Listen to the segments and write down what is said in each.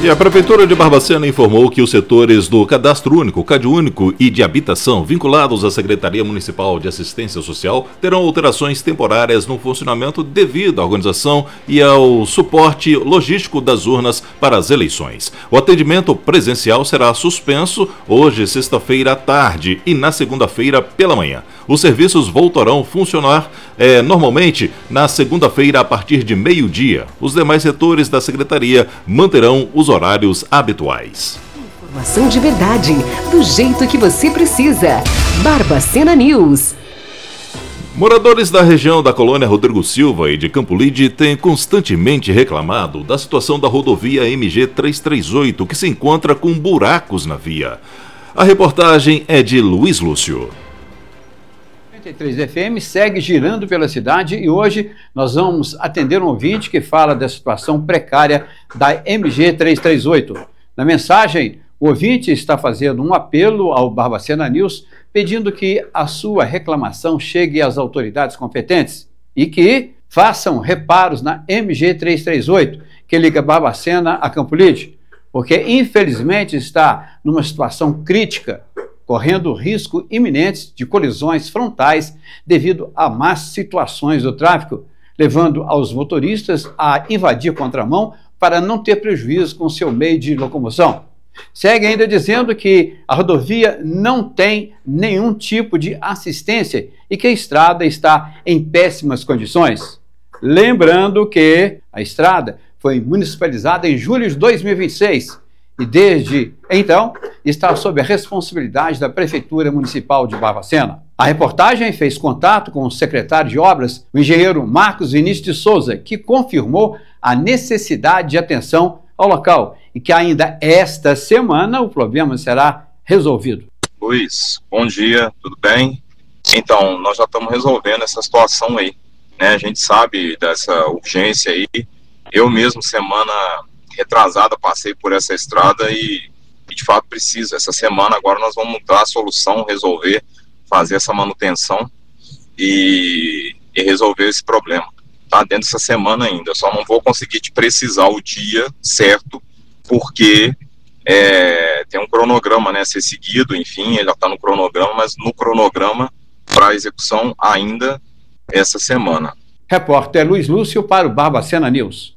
E a Prefeitura de Barbacena informou que os setores do Cadastro Único, CadÚnico e de Habitação, vinculados à Secretaria Municipal de Assistência Social, terão alterações temporárias no funcionamento devido à organização e ao suporte logístico das urnas para as eleições. O atendimento presencial será suspenso hoje, sexta-feira à tarde, e na segunda-feira pela manhã. Os serviços voltarão a funcionar normalmente na segunda-feira a partir de meio-dia. Os demais setores da Secretaria manterão os horários habituais. Informação de verdade, do jeito que você precisa. Barbacena News. Moradores da região da colônia Rodrigo Silva e de Campo Lide têm constantemente reclamado da situação da rodovia MG 338, que se encontra com buracos na via. A reportagem é de Luiz Lúcio. 93 FM segue girando pela cidade e hoje nós vamos atender um ouvinte que fala da situação precária da MG 338. Na mensagem, o ouvinte está fazendo um apelo ao Barbacena News pedindo que a sua reclamação chegue às autoridades competentes e que façam reparos na MG 338, que liga Barbacena a Campo Lide, porque infelizmente está numa situação crítica, correndo risco iminente de colisões frontais devido a más situações do tráfego, levando aos motoristas a invadir contramão para não ter prejuízo com seu meio de locomoção. Segue ainda dizendo que a rodovia não tem nenhum tipo de assistência e que a estrada está em péssimas condições. Lembrando que a estrada foi municipalizada em julho de 2026 e desde então está sob a responsabilidade da Prefeitura Municipal de Barbacena. A reportagem fez contato com o secretário de Obras, o engenheiro Marcos Vinícius de Souza, que confirmou a necessidade de atenção ao local e que ainda esta semana o problema será resolvido. Luiz, bom dia, tudo bem? Então, nós já estamos resolvendo essa situação aí, né? A gente sabe dessa urgência aí. Eu mesmo, semana retrasada, passei por essa estrada e de fato precisa. Essa semana agora nós vamos dar a solução, resolver, fazer essa manutenção e resolver esse problema. Tá dentro dessa semana ainda, eu só não vou conseguir te precisar o dia certo, porque tem um cronograma, né, a ser seguido, enfim, ele já está no cronograma, mas no cronograma para execução ainda essa semana. Repórter Luiz Lúcio para o Barbacena News.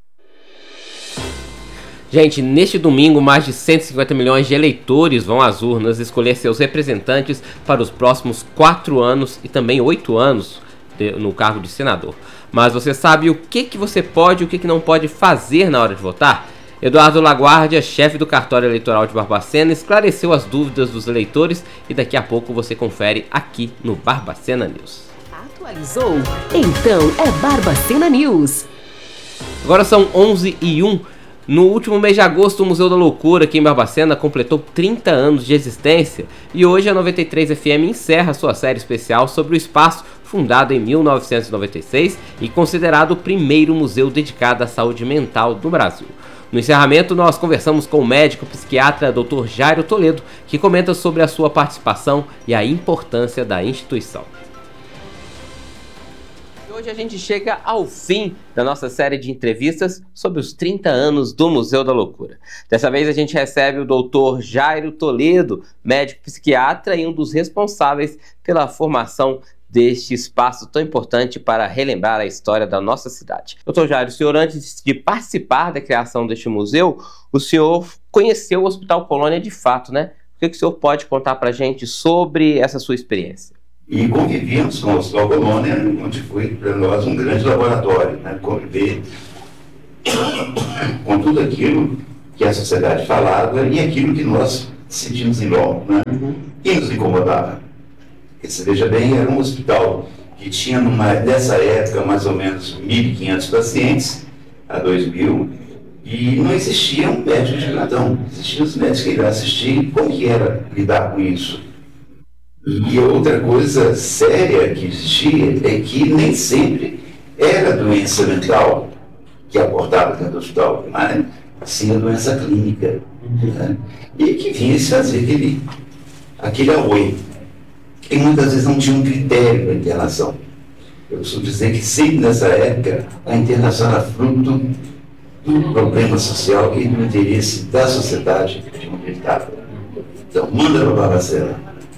Gente, neste domingo, mais de 150 milhões de eleitores vão às urnas escolher seus representantes para os próximos 4 anos e também 8 anos no cargo de senador. Mas você sabe o que você pode e o que não pode fazer na hora de votar? Eduardo Laguardia, chefe do cartório eleitoral de Barbacena, esclareceu as dúvidas dos eleitores e daqui a pouco você confere aqui no Barbacena News. Atualizou? Então é Barbacena News. Agora são 11h01. No último mês de agosto, o Museu da Loucura aqui em Barbacena completou 30 anos de existência e hoje a 93 FM encerra sua série especial sobre o espaço, fundado em 1996 e considerado o primeiro museu dedicado à saúde mental do Brasil. No encerramento, nós conversamos com o médico psiquiatra Dr. Jairo Toledo, que comenta sobre a sua participação e a importância da instituição. Hoje a gente chega ao fim da nossa série de entrevistas sobre os 30 anos do Museu da Loucura. Dessa vez a gente recebe o Dr. Jairo Toledo, médico psiquiatra e um dos responsáveis pela formação deste espaço tão importante para relembrar a história da nossa cidade. Dr. Jairo, o senhor, antes de participar da criação deste museu, o senhor conheceu o Hospital Colônia de fato, né? O que o senhor pode contar para a gente sobre essa sua experiência? E convivíamos com o Hospital Colônia, onde foi para nós um grande laboratório, né? Conviver com tudo aquilo que a sociedade falava e aquilo que nós sentimos em loco, né? E nos incomodava. Você veja bem, era um hospital que tinha, nessa época, mais ou menos 1.500 pacientes, a 2.000, e não existia um médico de plantão. Existiam os médicos que iriam assistir. Como que era lidar com isso? E outra coisa séria que existia é que nem sempre era doença mental que aportava dentro do hospital, mas sim a doença clínica. Né? E que vinha se fazer aquele apoio. E muitas vezes não tinha um critério para internação. Eu costumo dizer que sempre nessa época a internação era fruto do problema social e do interesse da sociedade de onde ele estava. Então, manda para Barbacena.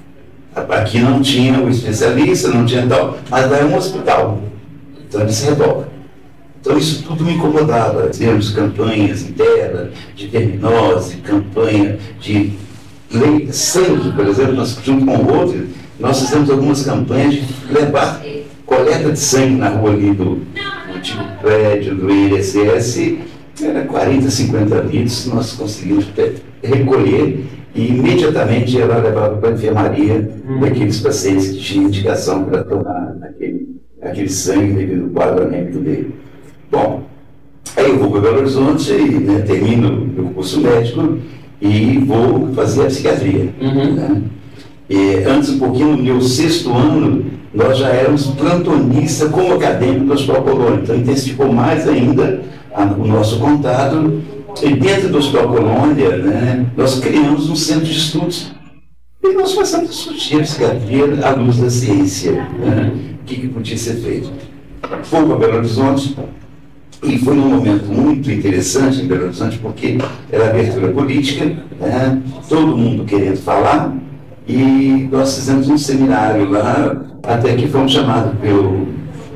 Aqui não tinha o especialista, não tinha tal, mas lá é um hospital. Então ele se revolta. Então isso tudo me incomodava. Temos campanhas internas de terminose, campanha de sangue, por exemplo, nós junto com o outro, nós fizemos algumas campanhas de levar coleta de sangue na rua ali do antigo prédio do INSS, era 40, 50 litros, nós conseguimos recolher e imediatamente ela levava para a enfermaria daqueles pacientes que tinham indicação para tomar aquele sangue devido ao quadro anêmico dele. Bom, aí eu vou para Belo Horizonte, né, termino o curso médico e vou fazer a psiquiatria. Né? E antes, um pouquinho, no meu 6º ano, nós já éramos plantonistas como acadêmico do Hospital Colônia, então intensificou mais ainda o nosso contato. E dentro do Hospital Colônia, né, nós criamos um centro de estudos e nós começamos a discutir a psiquiatria à luz da ciência, né, o que podia ser feito. Fui para Belo Horizonte e foi num momento muito interessante em Belo Horizonte, porque era abertura política, né, todo mundo querendo falar, e nós fizemos um seminário lá, até que fomos chamados pelo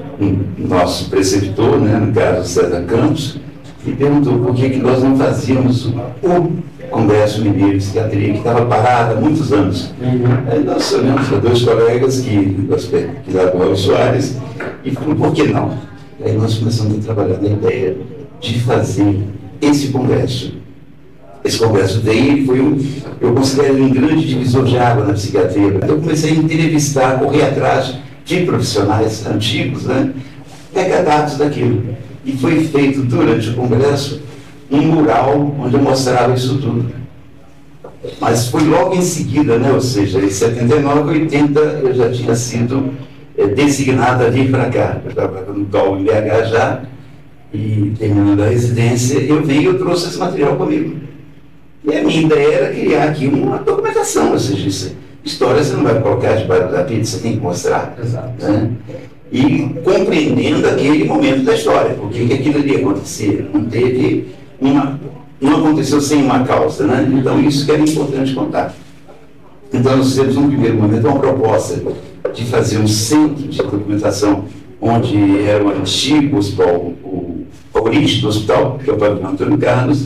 nosso preceptor, né, no caso César Campos, e perguntou por que nós não fazíamos o Congresso Mineiro de Psiquiatria, que estava parado há muitos anos. Aí nós olhamos para 2 colegas que nós pesquisaram com o Soares e falamos, por que não? Aí nós começamos a trabalhar na ideia de fazer esse congresso. Esse congresso daí foi eu considero um grande divisor de água na psiquiatria. Então eu comecei a entrevistar, correr atrás de profissionais antigos, né, recadados daquilo. E foi feito durante o congresso um mural onde eu mostrava isso tudo. Mas foi logo em seguida, né, ou seja, em 79, 80 eu já tinha sido designado a vir para cá. Eu estava no CAU em BH já, e terminando a residência, eu trouxe esse material comigo. E a minha ideia era criar aqui uma documentação, ou seja, história você não vai colocar debaixo da pizza, você tem que mostrar. Exato. Né? E compreendendo aquele momento da história, porque que aquilo ali acontecia, não aconteceu sem uma causa, né? Então isso que era importante contar. Então nós fizemos um primeiro momento uma proposta de fazer um centro de documentação onde era o antigo hospital, a origem do hospital, que é o Pavilhão Antônio Carlos,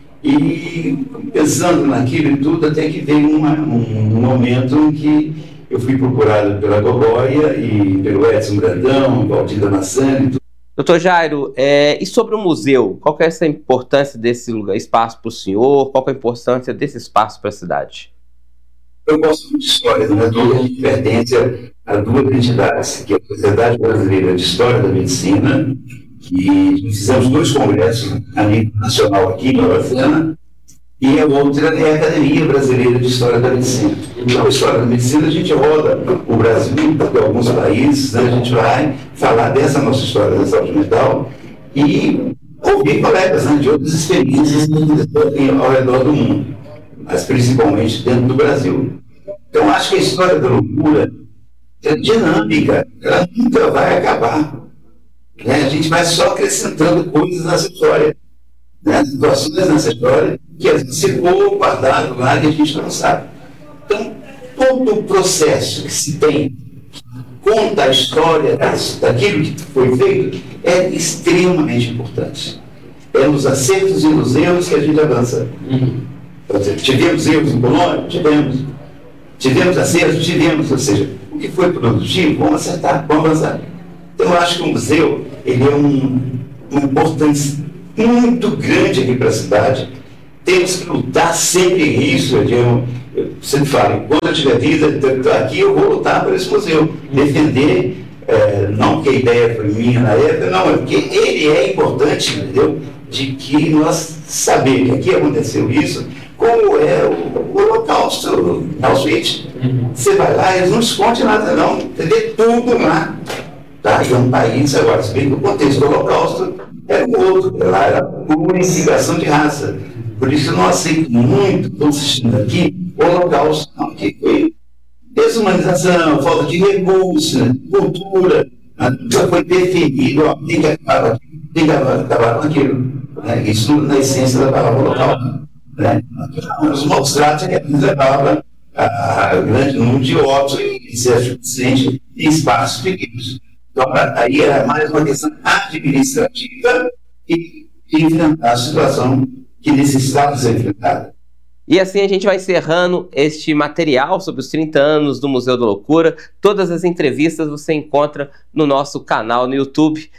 e pensando naquilo e tudo, até que veio um momento em que eu fui procurado pela Gogóia e pelo Edson Brandão, Valdir Damasceno e tudo. Doutor Jairo, e sobre o museu, qual que é essa importância desse espaço para o senhor? Qual que é a importância desse espaço para a cidade? Eu gosto muito de história, né? Toda que pertence a 2 entidades, que é a Sociedade Brasileira de História da Medicina, e fizemos 2 congressos a nível nacional aqui em Barbacena, e a outra é a Academia Brasileira de História da Medicina. Então, a História da Medicina, a gente roda o Brasil, de alguns países, né? A gente vai falar dessa nossa história da saúde mental e ouvir colegas, né, de outras experiências ao redor do mundo, mas principalmente dentro do Brasil. Então, acho que a história da loucura é dinâmica, ela nunca vai acabar. Né? A gente vai só acrescentando coisas nessa história, né? Situações nessa história que às vezes ficou guardado lá e a gente não sabe. Então, todo o processo que se tem, que conta a história daquilo que foi feito, é extremamente importante. É nos acertos e nos erros que a gente avança. Tivemos erros em Colônia? Tivemos. Tivemos acertos? Tivemos. Ou seja, o que foi produtivo, vamos acertar, vamos avançar. Então, eu acho que o museu ele é uma importância muito grande aqui para a cidade. Temos que lutar sempre nisso. Eu sempre falo, quando eu tiver vida aqui, eu vou lutar por esse museu. Defender, não porque a ideia foi minha na época, não, é porque ele é importante, entendeu? De que nós saber que aqui aconteceu isso, como é o Holocausto, Auschwitz. Você vai lá, eles não escondem nada não, você vê tudo lá. Tá? E é um país, agora, se bem que o contexto do Holocausto era um outro, lá era uma unificação de raça. Por isso eu não aceito muito, estou assistindo aqui, o Holocausto, não, que foi desumanização, falta de recursos, cultura, já foi definido, ó, tem que acabar com aquilo. né? Isso na essência da palavra local. Né? Os maus tratos é que levava a grande número de óbitos e excesso de em espaços pequenos. Então, aí era mais uma questão administrativa e enfrentar a situação que necessitava ser enfrentada. E assim a gente vai encerrando este material sobre os 30 anos do Museu da Loucura. Todas as entrevistas você encontra no nosso canal no YouTube.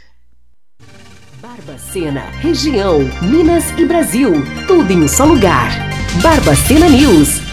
Barbacena, região, Minas e Brasil. Tudo em um só lugar. Barbacena News.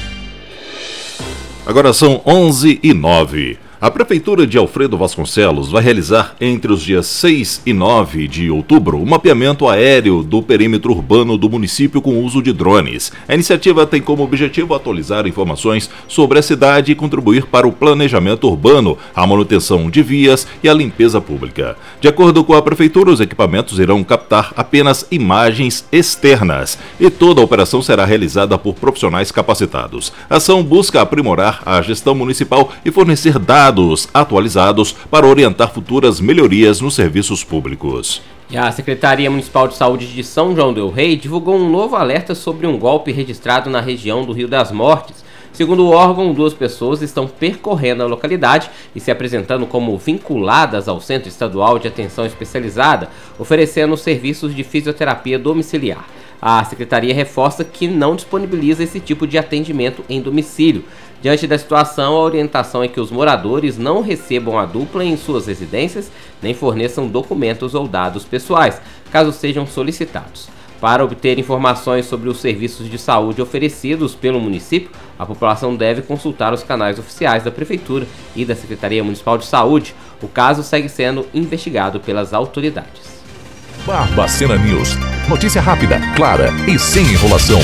Agora são 11h09. A Prefeitura de Alfredo Vasconcelos vai realizar entre os dias 6 e 9 de outubro um mapeamento aéreo do perímetro urbano do município com uso de drones. A iniciativa tem como objetivo atualizar informações sobre a cidade e contribuir para o planejamento urbano, a manutenção de vias e a limpeza pública. De acordo com a Prefeitura, os equipamentos irão captar apenas imagens externas e toda a operação será realizada por profissionais capacitados. A ação busca aprimorar a gestão municipal e fornecer dados atualizados para orientar futuras melhorias nos serviços públicos. E a Secretaria Municipal de Saúde de São João del Rei divulgou um novo alerta sobre um golpe registrado na região do Rio das Mortes. Segundo o órgão, 2 pessoas estão percorrendo a localidade e se apresentando como vinculadas ao Centro Estadual de Atenção Especializada, oferecendo serviços de fisioterapia domiciliar. A Secretaria reforça que não disponibiliza esse tipo de atendimento em domicílio. Diante da situação, a orientação é que os moradores não recebam a dupla em suas residências, nem forneçam documentos ou dados pessoais, caso sejam solicitados. Para obter informações sobre os serviços de saúde oferecidos pelo município, a população deve consultar os canais oficiais da Prefeitura e da Secretaria Municipal de Saúde. O caso segue sendo investigado pelas autoridades. Barbacena News. Notícia rápida, clara e sem enrolação.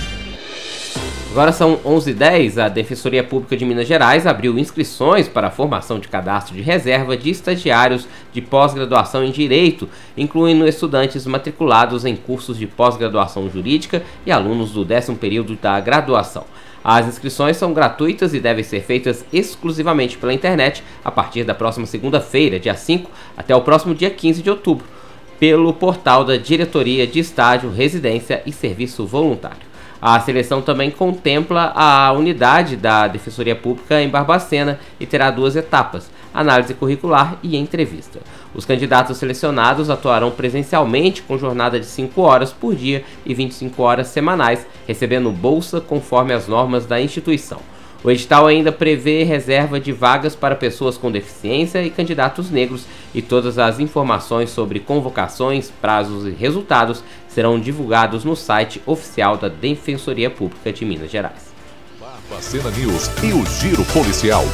Agora são 11h10, a Defensoria Pública de Minas Gerais abriu inscrições para a formação de cadastro de reserva de estagiários de pós-graduação em Direito, incluindo estudantes matriculados em cursos de pós-graduação jurídica e alunos do 10º período da graduação. As inscrições são gratuitas e devem ser feitas exclusivamente pela internet a partir da próxima segunda-feira, dia 5, até o próximo dia 15 de outubro, pelo portal da Diretoria de Estágio, Residência e Serviço Voluntário. A seleção também contempla a unidade da Defensoria Pública em Barbacena e terá 2 etapas, análise curricular e entrevista. Os candidatos selecionados atuarão presencialmente com jornada de 5 horas por dia e 25 horas semanais, recebendo bolsa conforme as normas da instituição. O edital ainda prevê reserva de vagas para pessoas com deficiência e candidatos negros, e todas as informações sobre convocações, prazos e resultados serão divulgados no site oficial da Defensoria Pública de Minas Gerais. Barbacena News e o Giro Policial.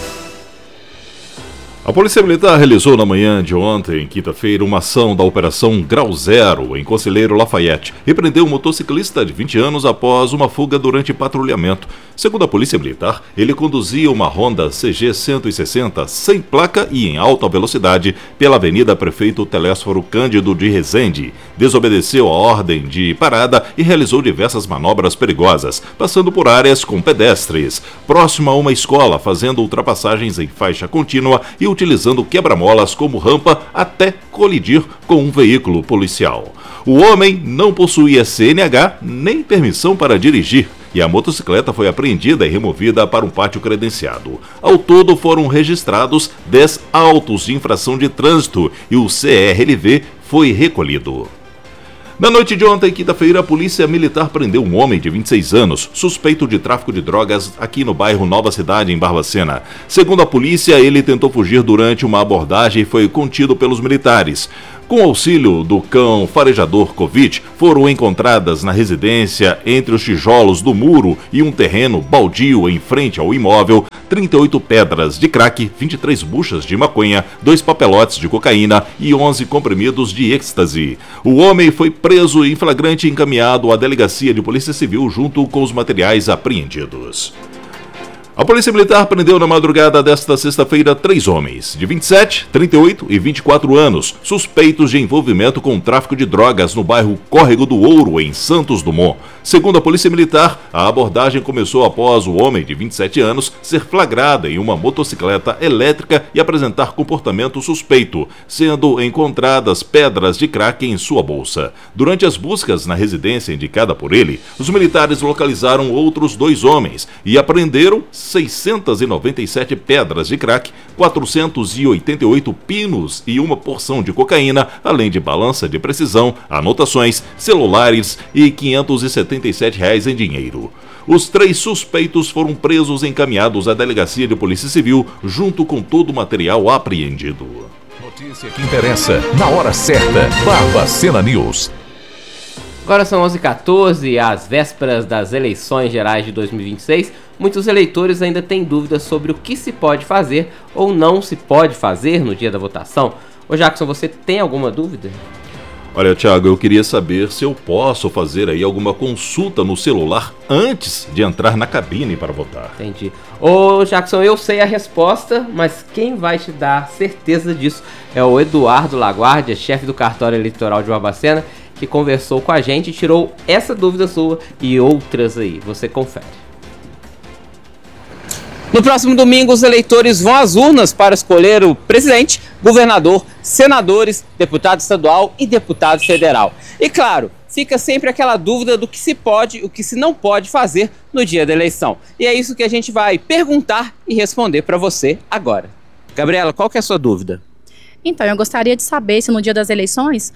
A Polícia Militar realizou na manhã de ontem, quinta-feira, uma ação da Operação Grau Zero, em Conselheiro Lafayette, e prendeu um motociclista de 20 anos após uma fuga durante patrulhamento. Segundo a Polícia Militar, ele conduzia uma Honda CG 160 sem placa e em alta velocidade pela Avenida Prefeito Telésforo Cândido de Resende. Desobedeceu a ordem de parada e realizou diversas manobras perigosas, passando por áreas com pedestres, próximo a uma escola, fazendo ultrapassagens em faixa contínua e utilizando quebra-molas como rampa até colidir com um veículo policial. O homem não possuía CNH nem permissão para dirigir e a motocicleta foi apreendida e removida para um pátio credenciado. Ao todo foram registrados 10 autos de infração de trânsito e o CRLV foi recolhido. Na noite de ontem, quinta-feira, a Polícia Militar prendeu um homem de 26 anos, suspeito de tráfico de drogas aqui no bairro Nova Cidade, em Barbacena. Segundo a polícia, ele tentou fugir durante uma abordagem e foi contido pelos militares. Com auxílio do cão farejador Covid, foram encontradas na residência, entre os tijolos do muro e um terreno baldio em frente ao imóvel, 38 pedras de crack, 23 buchas de maconha, 2 papelotes de cocaína e 11 comprimidos de êxtase. O homem foi preso em flagrante e encaminhado à Delegacia de Polícia Civil junto com os materiais apreendidos. A Polícia Militar prendeu na madrugada desta sexta-feira 3 homens, de 27, 38 e 24 anos, suspeitos de envolvimento com tráfico de drogas no bairro Córrego do Ouro, em Santos Dumont. Segundo a Polícia Militar, a abordagem começou após o homem de 27 anos ser flagrado em uma motocicleta elétrica e apresentar comportamento suspeito, sendo encontradas pedras de crack em sua bolsa. Durante as buscas na residência indicada por ele, os militares localizaram outros 2 homens e apreenderam 697 pedras de crack, 488 pinos e uma porção de cocaína, além de balança de precisão, anotações, celulares e R$ 577 em dinheiro. Os 3 suspeitos foram presos e encaminhados à Delegacia de Polícia Civil, junto com todo o material apreendido. Notícia que interessa, na hora certa. Barbacena News. Agora são 11h14, às vésperas das eleições gerais de 2026, muitos eleitores ainda têm dúvidas sobre o que se pode fazer ou não se pode fazer no dia da votação. Ô Jackson, você tem alguma dúvida? Olha, Thiago, eu queria saber se eu posso fazer aí alguma consulta no celular antes de entrar na cabine para votar. Entendi. Ô Jackson, eu sei a resposta, mas quem vai te dar certeza disso é o Eduardo Laguardia, chefe do cartório eleitoral de Barbacena, que conversou com a gente e tirou essa dúvida sua e outras aí. Você confere. No próximo domingo, os eleitores vão às urnas para escolher o presidente, governador, senadores, deputado estadual e deputado federal. E claro, fica sempre aquela dúvida do que se pode e o que se não pode fazer no dia da eleição. E é isso que a gente vai perguntar e responder para você agora. Gabriela, qual que é a sua dúvida? Então, eu gostaria de saber se no dia das eleições,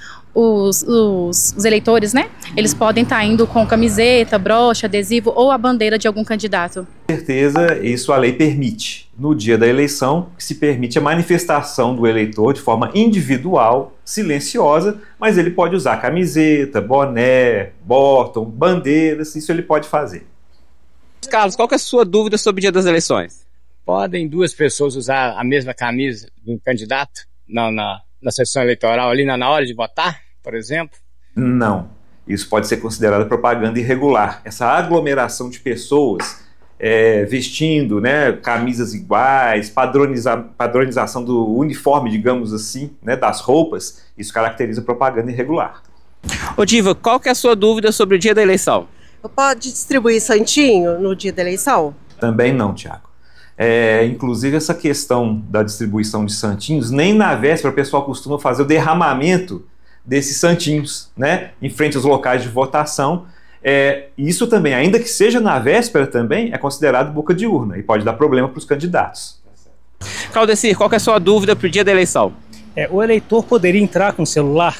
os eleitores, né, eles podem estar indo com camiseta, brocha, adesivo ou a bandeira de algum candidato. Com certeza, isso a lei permite. No dia da eleição, se permite a manifestação do eleitor de forma individual, silenciosa, mas ele pode usar camiseta, boné, bottom, bandeiras, isso ele pode fazer. Carlos, qual que é a sua dúvida sobre o dia das eleições? Podem 2 pessoas usar a mesma camisa de um candidato na sessão eleitoral ali na hora de votar, por exemplo? Não. Isso pode ser considerado propaganda irregular. Essa aglomeração de pessoas vestindo, né, camisas iguais, padronização do uniforme, digamos assim, né, das roupas, isso caracteriza propaganda irregular. Ô Diva, qual que é a sua dúvida sobre o dia da eleição? Pode distribuir santinho no dia da eleição? Também não, Tiago. Inclusive essa questão da distribuição de santinhos, nem na véspera o pessoal costuma fazer o derramamento desses santinhos, né, em frente aos locais de votação. Isso também, ainda que seja na véspera também, é considerado boca de urna e pode dar problema para os candidatos. Claudecir, qual que é a sua dúvida para o dia da eleição? O eleitor poderia entrar com o celular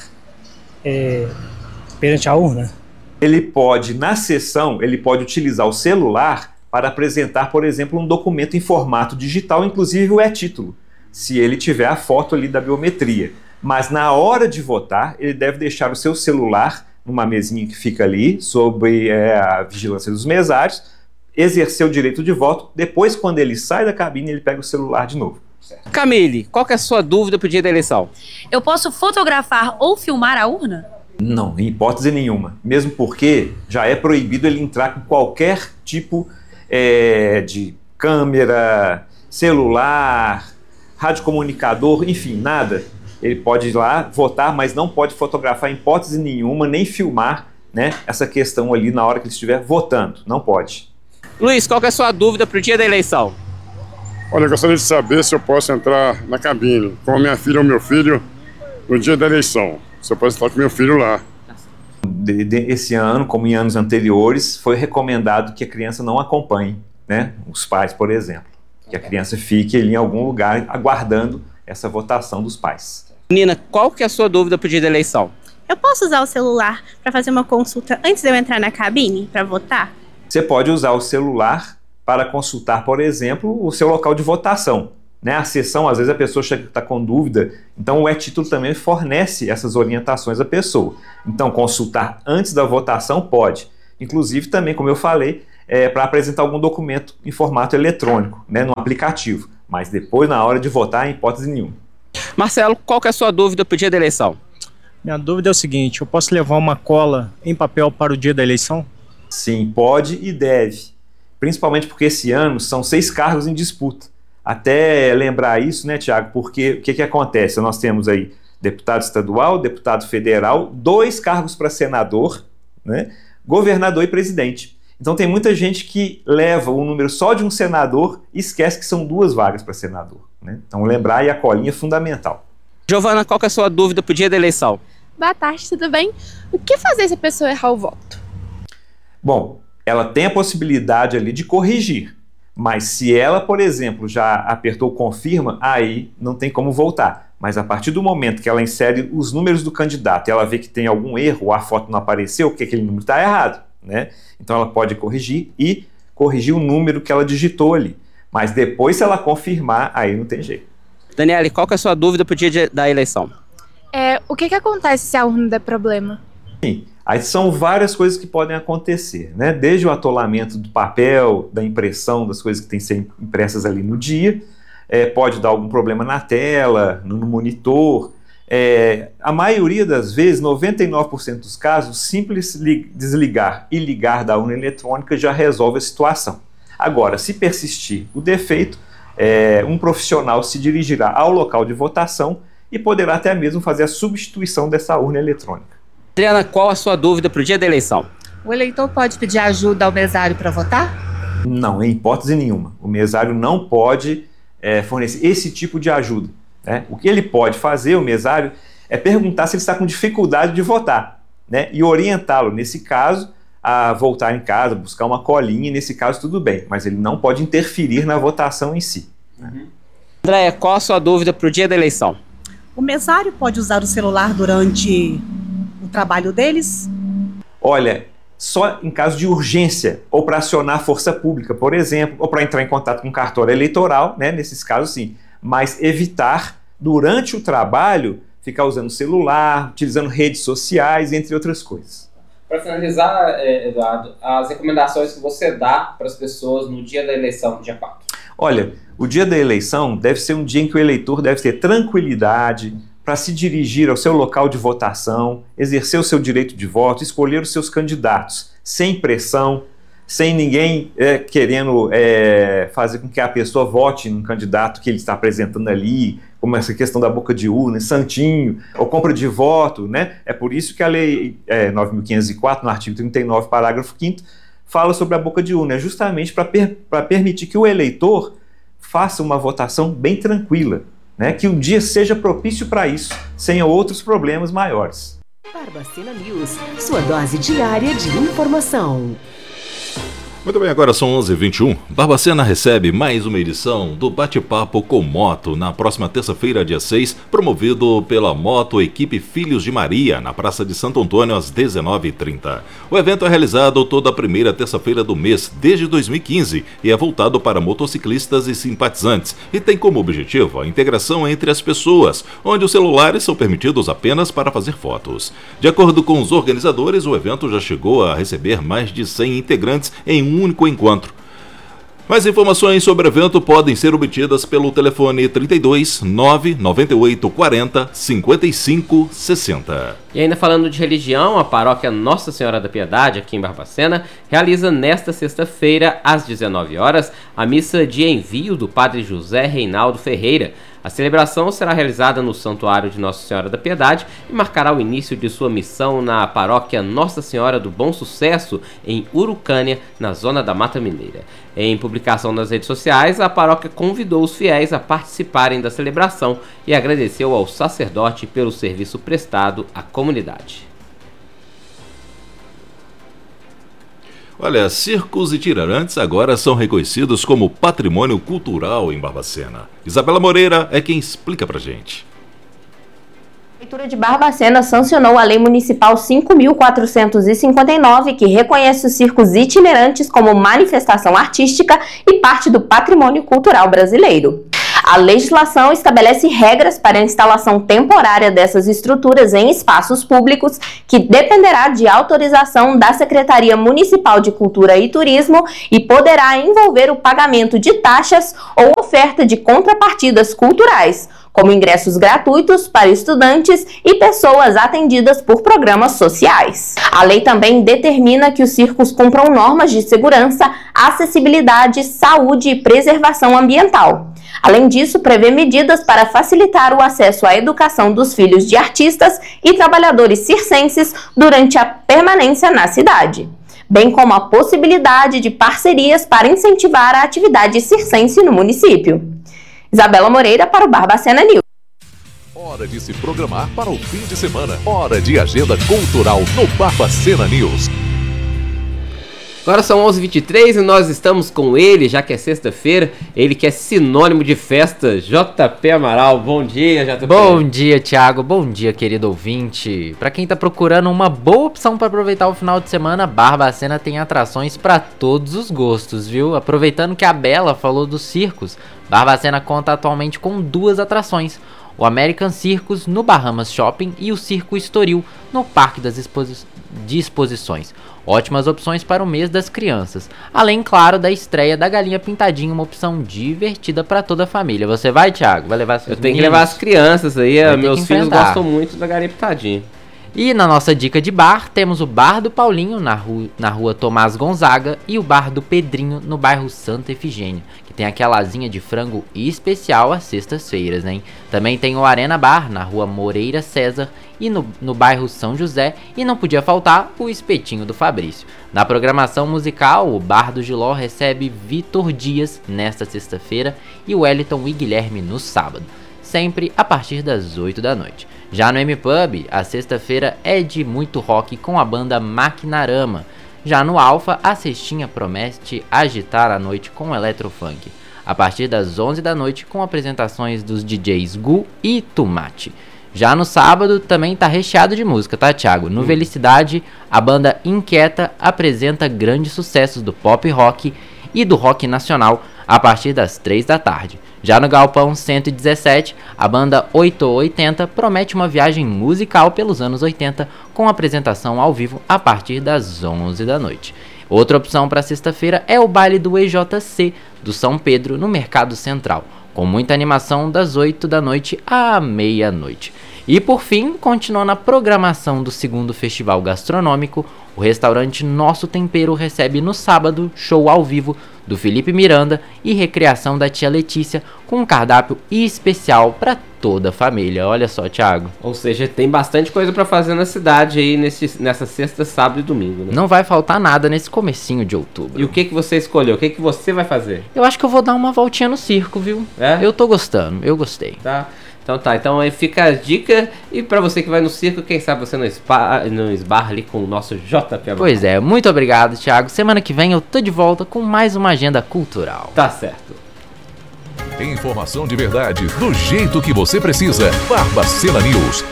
perante a urna? Ele pode, na sessão, ele pode utilizar o celular para apresentar, por exemplo, um documento em formato digital, inclusive o e-título, se ele tiver a foto ali da biometria. Mas na hora de votar, ele deve deixar o seu celular numa mesinha que fica ali, sob a vigilância dos mesários, exercer o direito de voto. Depois, quando ele sai da cabine, ele pega o celular de novo. Camille, qual que é a sua dúvida para o dia da eleição? Eu posso fotografar ou filmar a urna? Não, em hipótese nenhuma. Mesmo porque já é proibido ele entrar com qualquer tipo de câmera, celular, radiocomunicador, enfim, nada. Ele pode ir lá votar, mas não pode fotografar em hipótese nenhuma, nem filmar, né, essa questão ali na hora que ele estiver votando. Não pode. Luiz, qual que é a sua dúvida para o dia da eleição? Olha, eu gostaria de saber se eu posso entrar na cabine com a minha filha ou meu filho no dia da eleição. Se eu posso estar com meu filho lá. Esse ano, como em anos anteriores, foi recomendado que a criança não acompanhe, né, os pais, por exemplo. Que a criança fique ali em algum lugar aguardando essa votação dos pais. Nina, qual que é a sua dúvida para o dia da eleição? Eu posso usar o celular para fazer uma consulta antes de eu entrar na cabine para votar? Você pode usar o celular para consultar, por exemplo, o seu local de votação. Né? A sessão, às vezes a pessoa chega a estar com dúvida, então o e-título também fornece essas orientações à pessoa. Então, consultar antes da votação pode. Inclusive, também, como eu falei, para apresentar algum documento em formato eletrônico, né, no aplicativo. Mas depois, na hora de votar, em hipótese nenhuma. Marcelo, qual que é a sua dúvida para o dia da eleição? Minha dúvida é o seguinte, eu posso levar uma cola em papel para o dia da eleição? Sim, pode e deve. principalmente porque esse ano são 6 cargos em disputa. Até lembrar isso, né, Tiago, porque o que acontece? Nós temos aí deputado estadual, deputado federal, 2 cargos para senador, né, governador e presidente. Então tem muita gente que leva o número só de um senador e esquece que são 2 vagas para senador, né? Então lembrar aí a colinha é fundamental. Giovana, qual que é a sua dúvida para o dia da eleição? Boa tarde, tudo bem? O que fazer se a pessoa errar o voto? Bom, ela tem a possibilidade ali de corrigir, mas se ela, por exemplo, já apertou confirma, aí não tem como voltar. Mas a partir do momento que ela insere os números do candidato e ela vê que tem algum erro, ou a foto não apareceu, que aquele número está errado, né? Então ela pode corrigir e corrigir o número que ela digitou ali. Mas depois, se ela confirmar, aí não tem jeito. Daniele, qual que é a sua dúvida para o dia da eleição? O que acontece se a urna der problema? Sim, aí são várias coisas que podem acontecer, né? Desde o atolamento do papel, da impressão das coisas que têm que ser impressas ali no dia, pode dar algum problema na tela, no monitor. A maioria das vezes, 99% dos casos, simples desligar e ligar da urna eletrônica já resolve a situação. Agora, se persistir o defeito, um profissional se dirigirá ao local de votação e poderá até mesmo fazer a substituição dessa urna eletrônica. Adriana, qual a sua dúvida para o dia da eleição? O eleitor pode pedir ajuda ao mesário para votar? Não, em hipótese nenhuma. O mesário não pode fornecer esse tipo de ajuda, né? O que ele pode fazer, o mesário, é perguntar se ele está com dificuldade de votar, né? E orientá-lo, nesse caso, a voltar em casa, buscar uma colinha, nesse caso tudo bem, mas ele não pode interferir na votação em si. Andréia, qual a sua dúvida para o dia da eleição? O mesário pode usar o celular durante o trabalho deles? Olha, só em caso de urgência, ou para acionar a força pública, por exemplo, ou para entrar em contato com o cartório eleitoral, né? Nesses casos sim, mas evitar, durante o trabalho, ficar usando celular, utilizando redes sociais, entre outras coisas. Para finalizar, Eduardo, as recomendações que você dá para as pessoas no dia da eleição, dia 4. Olha, o dia da eleição deve ser um dia em que o eleitor deve ter tranquilidade para se dirigir ao seu local de votação, exercer o seu direito de voto, escolher os seus candidatos, sem pressão, sem ninguém querendo fazer com que a pessoa vote num candidato que ele está apresentando ali, como essa questão da boca de urna, santinho, ou compra de voto, né? É por isso que a lei 9.504, no artigo 39, parágrafo 5º, fala sobre a boca de urna, justamente para permitir que o eleitor faça uma votação bem tranquila, né? Que o dia seja propício para isso, sem outros problemas maiores. Barbacena News, sua dose diária de informação. Muito bem, agora são 11h21. Barbacena recebe mais uma edição do Bate-Papo com Moto na próxima terça-feira, dia 6, promovido pela Moto Equipe Filhos de Maria, na Praça de Santo Antônio, às 19h30. O evento é realizado toda a primeira terça-feira do mês, desde 2015, e é voltado para motociclistas e simpatizantes, e tem como objetivo a integração entre as pessoas, onde os celulares são permitidos apenas para fazer fotos. De acordo com os organizadores, o evento já chegou a receber mais de 100 integrantes em um único encontro. Mais informações sobre o evento podem ser obtidas pelo telefone 32 998 40 55 60. E ainda falando de religião, a paróquia Nossa Senhora da Piedade, aqui em Barbacena, realiza nesta sexta-feira, às 19 horas, a missa de envio do Padre José Reinaldo Ferreira. A celebração será realizada no Santuário de Nossa Senhora da Piedade e marcará o início de sua missão na paróquia Nossa Senhora do Bom Sucesso, em Urucânia, na zona da Mata Mineira. Em publicação nas redes sociais, a paróquia convidou os fiéis a participarem da celebração e agradeceu ao sacerdote pelo serviço prestado à comunidade. Olha, circos itinerantes agora são reconhecidos como patrimônio cultural em Barbacena. Isabela Moreira é quem explica pra gente. A Prefeitura de Barbacena sancionou a Lei Municipal 5.459, que reconhece os circos itinerantes como manifestação artística e parte do patrimônio cultural brasileiro. A legislação estabelece regras para a instalação temporária dessas estruturas em espaços públicos, que dependerá de autorização da Secretaria Municipal de Cultura e Turismo e poderá envolver o pagamento de taxas ou oferta de contrapartidas culturais, como ingressos gratuitos para estudantes e pessoas atendidas por programas sociais. A lei também determina que os circos cumpram normas de segurança, acessibilidade, saúde e preservação ambiental. Além disso, prevê medidas para facilitar o acesso à educação dos filhos de artistas e trabalhadores circenses durante a permanência na cidade, bem como a possibilidade de parcerias para incentivar a atividade circense no município. Isabela Moreira para o Barbacena News. Hora de se programar para o fim de semana. Hora de agenda cultural no Barbacena News. Agora são 11h23 e nós estamos com ele, já que é sexta-feira, ele que é sinônimo de festa, JP Amaral. Bom dia, JP. Bom dia, Thiago. Bom dia, querido ouvinte. Para quem tá procurando uma boa opção para aproveitar o final de semana, Barbacena tem atrações para todos os gostos, viu? Aproveitando que a Bela falou dos circos, Barbacena conta atualmente com 2 atrações. O American Circus no Bahamas Shopping e o Circo Estoril no Parque das Exposições. Ótimas opções para o mês das crianças. Além, claro, da estreia da Galinha Pintadinha, uma opção divertida para toda a família. Você vai, Thiago? Vai levar seus Eu tenho que levar as crianças aí, meus filhos enfrentar. gostam muito da Galinha Pintadinha. E na nossa dica de bar, temos o Bar do Paulinho, na rua Tomás Gonzaga, e o Bar do Pedrinho, no bairro Santa Efigênia, que tem aquela asinha de frango especial às sextas-feiras, hein? Também tem o Arena Bar, na rua Moreira César, e no bairro São José, e não podia faltar o Espetinho do Fabrício. Na programação musical, o Bar do Giló recebe Vitor Dias nesta sexta-feira e o Wellington e Guilherme no sábado, sempre a partir das 8 da noite. Já no M-Pub, a sexta-feira é de muito rock com a banda Maquinarama. Já no Alfa, a cestinha promete agitar a noite com Eletrofunk, a partir das 11 da noite com apresentações dos DJs Gu e Tomate. Já no sábado também tá recheado de música, tá, Thiago? No Felicidade, a banda Inquieta apresenta grandes sucessos do pop rock e do rock nacional a partir das 3 da tarde. Já no Galpão 117, a banda 880 promete uma viagem musical pelos anos 80 com apresentação ao vivo a partir das 11 da noite. Outra opção para sexta-feira é o baile do EJC do São Pedro no Mercado Central, com muita animação das 8 da noite à meia-noite. E por fim, continuando a programação do segundo festival gastronômico, o restaurante Nosso Tempero recebe no sábado show ao vivo do Felipe Miranda e recreação da tia Letícia, com um cardápio especial para toda a família. Olha só, Thiago. Ou seja, tem bastante coisa para fazer na cidade aí nessa sexta, sábado e domingo, né? Não vai faltar nada nesse comecinho de outubro. E o que você escolheu? O que você vai fazer? Eu acho que eu vou dar uma voltinha no circo, viu? É? Eu tô gostando, eu gostei. Tá. Então aí fica a dica, e pra você que vai no circo, quem sabe você não esbarra ali com o nosso JP. Pois é, muito obrigado, Thiago. Semana que vem eu tô de volta com mais uma agenda cultural. Tá certo. Informação de verdade, do jeito que você precisa. Barbacena News.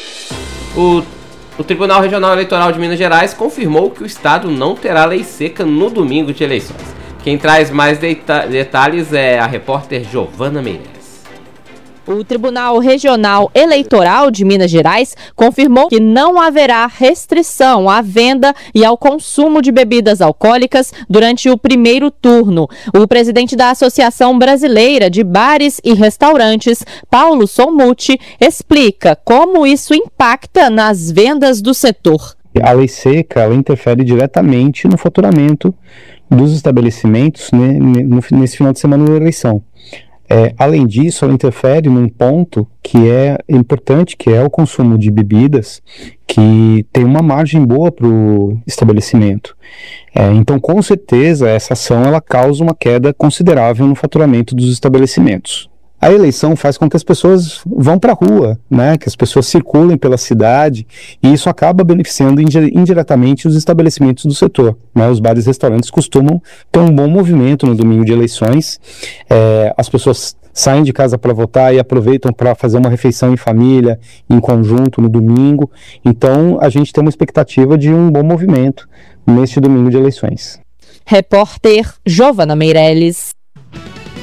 O Tribunal Regional Eleitoral de Minas Gerais confirmou que o estado não terá lei seca no domingo de eleições. Quem traz mais detalhes é a repórter Giovana Meirelles. O Tribunal Regional Eleitoral de Minas Gerais confirmou que não haverá restrição à venda e ao consumo de bebidas alcoólicas durante o primeiro turno. O presidente da Associação Brasileira de Bares e Restaurantes, Paulo Solmuti, explica como isso impacta nas vendas do setor. A lei seca ela interfere diretamente no faturamento dos estabelecimentos, né, nesse final de semana da eleição. Além disso, ela interfere num ponto que é importante, que é o consumo de bebidas, que tem uma margem boa para o estabelecimento. Então, com certeza, essa ação ela causa uma queda considerável no faturamento dos estabelecimentos. A eleição faz com que as pessoas vão para a rua, né? Que as pessoas circulem pela cidade, e isso acaba beneficiando indiretamente os estabelecimentos do setor, né? Os bares e restaurantes costumam ter um bom movimento no domingo de eleições. As pessoas saem de casa para votar e aproveitam para fazer uma refeição em família, em conjunto, no domingo. Então, a gente tem uma expectativa de um bom movimento neste domingo de eleições. Repórter Giovana Meirelles.